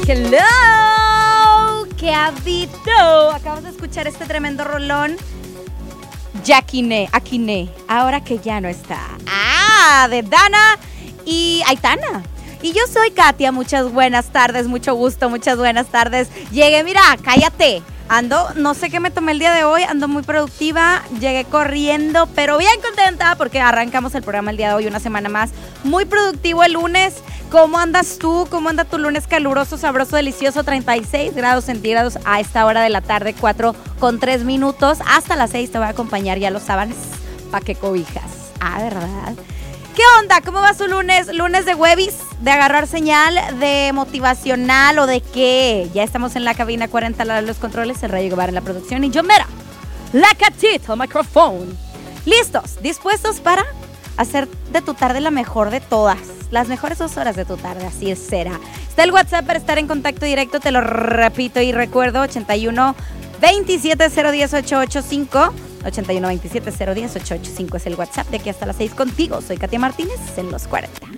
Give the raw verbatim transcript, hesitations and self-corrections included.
Hello, ¿qué ha habido? Acabas de escuchar este tremendo rolón. Yaquiné, Aquiné, ahora que ya no está. Ah, de Dana y Aitana. Y yo soy Katia, muchas buenas tardes, mucho gusto, muchas buenas tardes. Llegué, mira, cállate. Ando, no sé qué me tomé el día de hoy, ando muy productiva, llegué corriendo, pero bien contenta porque arrancamos el programa el día de hoy, una semana más. Muy productivo el lunes. ¿Cómo andas tú? ¿Cómo anda tu lunes caluroso, sabroso, delicioso? treinta y seis grados centígrados a esta hora de la tarde, cuatro con tres minutos. Hasta las seis te voy a acompañar, ya lo sabes, pa' que cobijas. Ah, ¿verdad? ¿Qué onda? ¿Cómo va su lunes? Lunes de Webis, de agarrar señal, de motivacional o de qué. Ya estamos en la cabina cuarenta, la de los controles, el Rayo Guevara en la producción y yo, mera, la Catita, el micrófono. ¿Listos? ¿Dispuestos para hacer de tu tarde la mejor de todas? Las mejores dos horas de tu tarde, así es, será. Está el WhatsApp para estar en contacto directo, te lo repito y recuerdo, ochenta y uno, veintisiete, cero diez, ochocientos ochenta y cinco. ochenta y uno, veintisiete, cero diez, ochocientos ochenta y cinco es el WhatsApp de aquí hasta las seis contigo. Soy Katia Martínez en los cuarenta.